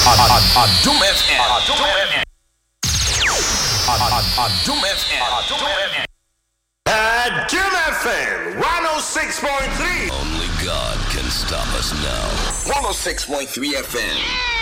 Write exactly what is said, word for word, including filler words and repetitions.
Adum F M. Adum F M. Adum F M. Adum F M. Adum F M one oh six point three. Only God can stop us now. one oh six point three F M.